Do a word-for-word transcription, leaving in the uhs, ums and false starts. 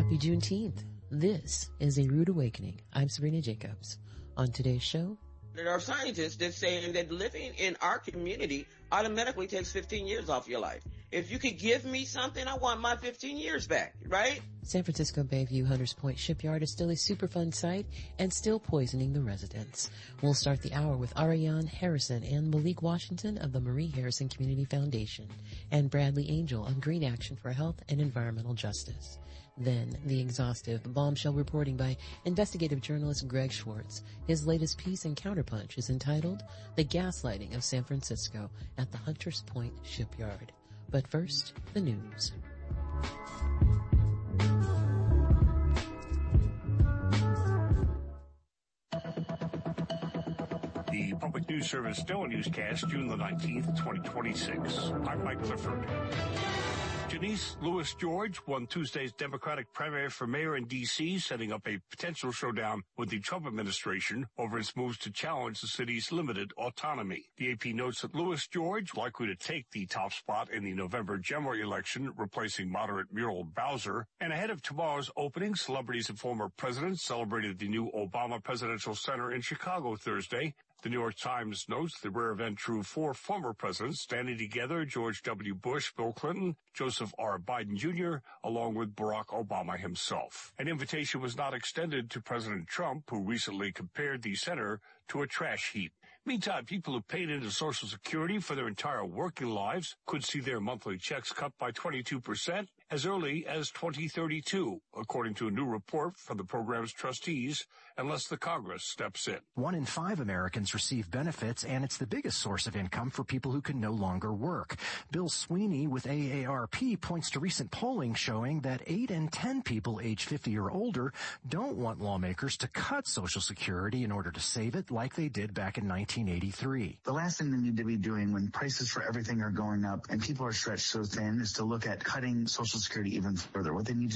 Happy Juneteenth. This is A Rude Awakening. I'm Sabrina Jacobs. On today's show, there are scientists that saying that living in our community automatically takes fifteen years off your life. If you could give me something, I want my fifteen years back, right? San Francisco Bayview Hunters Point Shipyard is still a Superfund site and still poisoning the residents. We'll start the hour with Ariane Harrison and Malik Washington of the Marie Harrison Community Foundation and Bradley Angel on Green Action for Health and Environmental Justice. Then, the exhaustive bombshell reporting by investigative journalist Greg Schwartz. His latest piece in Counterpunch is entitled The Gaslighting of San Francisco at the Hunters Point Shipyard. But first, the news. The Public News Service NOAA Newscast, June the nineteenth, twenty twenty-six. I'm Mike Clifford. Janice Lewis George won Tuesday's Democratic primary for mayor in D C, setting up a potential showdown with the Trump administration over its moves to challenge the city's limited autonomy. The A P notes that Lewis George, likely to take the top spot in the November general election, replacing moderate Muriel Bowser. And ahead of tomorrow's opening, celebrities and former presidents celebrated the new Obama Presidential Center in Chicago Thursday. The New York Times notes the rare event drew four former presidents standing together: George W. Bush, Bill Clinton, Joseph R. Biden Junior, along with Barack Obama himself. An invitation was not extended to President Trump, who recently compared the center to a trash heap. Meantime, people who paid into Social Security for their entire working lives could see their monthly checks cut by twenty-two percent as early as twenty thirty-two, according to a new report from the program's trustees, unless the Congress steps in. One in five Americans receive benefits, and it's the biggest source of income for people who can no longer work. Bill Sweeney with A A R P points to recent polling showing that eight in ten people age fifty or older don't want lawmakers to cut Social Security in order to save it like they did back in nineteen eighty-three. The last thing they need to be doing when prices for everything are going up and people are stretched so thin is to look at cutting Social Security even further. What they need to